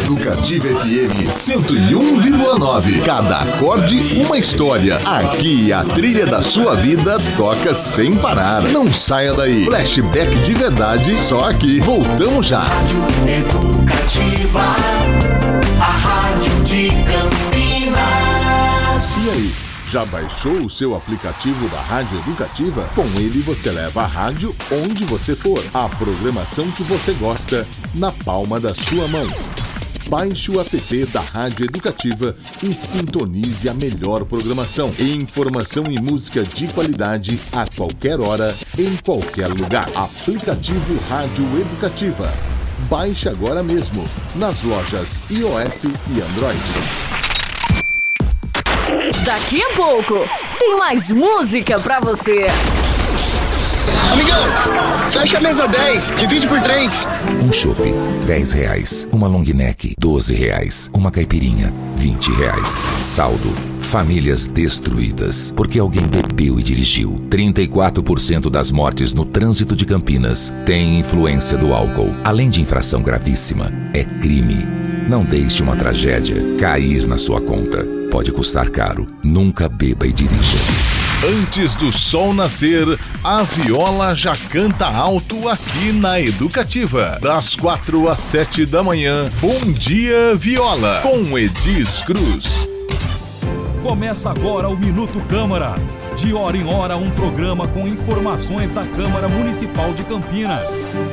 Educativa FM 101,9. Cada acorde, uma história. Aqui a trilha da sua vida toca sem parar. Não saia daí. Flashback de verdade, só aqui. Voltamos já. Rádio Educativa, a rádio de Campinas. E aí? Já baixou o seu aplicativo da Rádio Educativa? Com ele você leva a rádio onde você for. A programação que você gosta na palma da sua mão. Baixe o app da Rádio Educativa e sintonize a melhor programação. Informação e música de qualidade a qualquer hora, em qualquer lugar. Aplicativo Rádio Educativa. Baixe agora mesmo nas lojas iOS e Android. Daqui a pouco tem mais música pra você. Amigão, fecha a mesa 10, divide por 3. Um chopp, R$10. Uma long neck, R$12. Uma caipirinha, R$20. Saldo, famílias destruídas, porque alguém bebeu e dirigiu. 34% das mortes no trânsito de Campinas têm influência do álcool. Além de infração gravíssima, é crime. Não deixe uma tragédia cair na sua conta. Pode custar caro. Nunca beba e dirija. Antes do sol nascer, a viola já canta alto aqui na Educativa. Das 4 às 7 da manhã, Bom Dia Viola, com Edis Cruz. Começa agora o Minuto Câmara. De hora em hora, um programa com informações da Câmara Municipal de Campinas.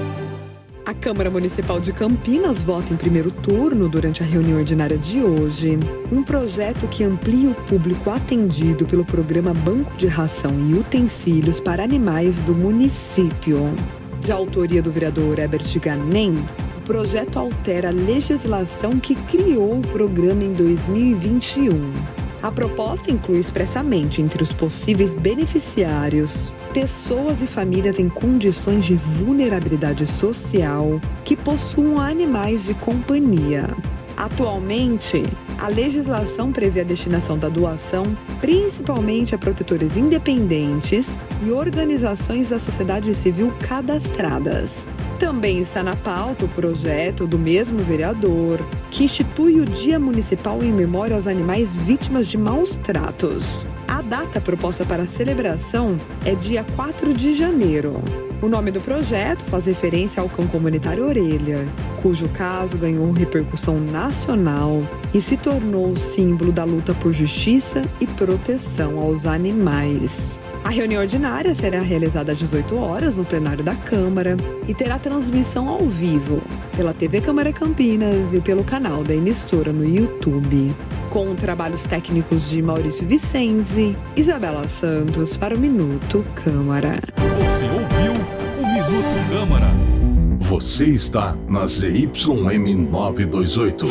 A Câmara Municipal de Campinas vota em primeiro turno, durante a reunião ordinária de hoje, um projeto que amplia o público atendido pelo programa Banco de Ração e Utensílios para Animais do município. De autoria do vereador Herbert Ganem, o projeto altera a legislação que criou o programa em 2021. A proposta inclui expressamente entre os possíveis beneficiários pessoas e famílias em condições de vulnerabilidade social que possuam animais de companhia. Atualmente, a legislação prevê a destinação da doação principalmente a protetores independentes e organizações da sociedade civil cadastradas. Também está na pauta o projeto do mesmo vereador, que institui o Dia Municipal em memória aos animais vítimas de maus tratos. A data proposta para a celebração é dia 4 de janeiro. O nome do projeto faz referência ao cão comunitário Orelha, cujo caso ganhou repercussão nacional e se tornou símbolo da luta por justiça e proteção aos animais. A reunião ordinária será realizada às 18 horas no plenário da Câmara e terá transmissão ao vivo pela TV Câmara Campinas e pelo canal da emissora no YouTube. Com trabalhos técnicos de Maurício Vicenzi, Isabela Santos para o Minuto Câmara. Você ouviu o Minuto Câmara. Você está na ZYM 928.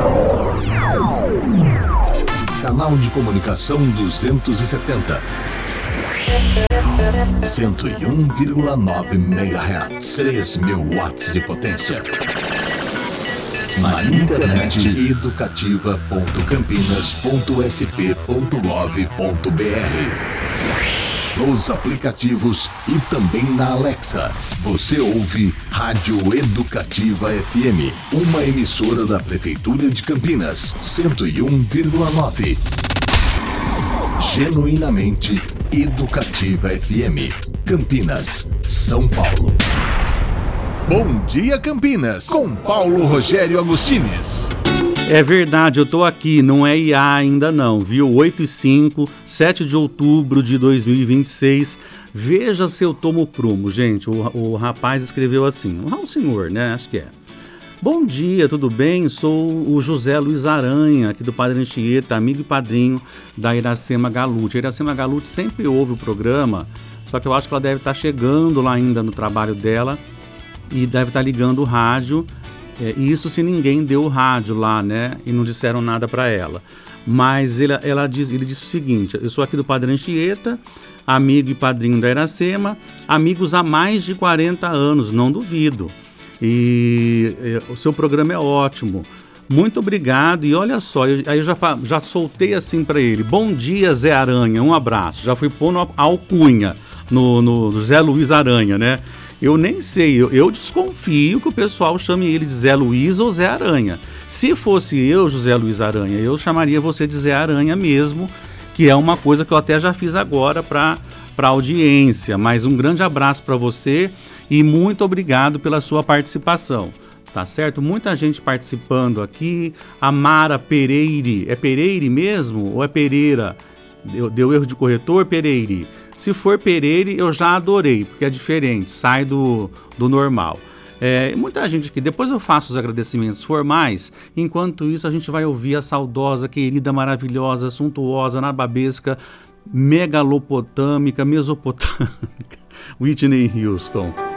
Canal de comunicação 270. 101,9 MHz, 3.000 watts de potência. Na internet educativa.campinas.sp.gov.br. Nos aplicativos e também na Alexa. Você ouve Rádio Educativa FM, uma emissora da Prefeitura de Campinas, 101,9. Genuinamente Educativa FM, Campinas, São Paulo. Bom dia, Campinas, com Paulo Rogério Agostines. É verdade, eu tô aqui, não é IA ainda não, viu? 8 e 5, 7 de outubro de 2026. Veja se eu tomo prumo, gente. O rapaz escreveu assim, o senhor, né? Acho que é. Bom dia, tudo bem? Sou o José Luiz Aranha, aqui do Padre Anchieta, amigo e padrinho da Iracema Galute. A Iracema Galute sempre ouve o programa, só que eu acho que ela deve estar chegando lá ainda no trabalho dela e deve estar ligando o rádio. E isso se ninguém deu o rádio lá, né? E não disseram nada para ela. Mas ele disse o seguinte: eu sou aqui do Padre Anchieta, amigo e padrinho da Iracema, amigos há mais de 40 anos, não duvido. E o seu programa é ótimo. Muito obrigado. E olha só, aí eu já soltei assim para ele: bom dia, Zé Aranha, um abraço. Já fui pôr a alcunha no Zé Luiz Aranha, né? Eu nem sei, eu desconfio que o pessoal chame ele de Zé Luiz ou Zé Aranha. Se fosse eu, José Luiz Aranha, eu chamaria você de Zé Aranha mesmo, que é uma coisa que eu até já fiz agora para a audiência. Mas um grande abraço para você e muito obrigado pela sua participação. Tá certo? Muita gente participando aqui. A Mara Pereire. É Pereire mesmo ou é Pereira? Deu erro de corretor, Pereire. Se for Pereire, eu já adorei, porque é diferente, sai do normal. Muita gente aqui, depois eu faço os agradecimentos formais. Enquanto isso, a gente vai ouvir a saudosa, querida, maravilhosa, suntuosa, nababesca, megalopotâmica, mesopotâmica, Whitney Houston.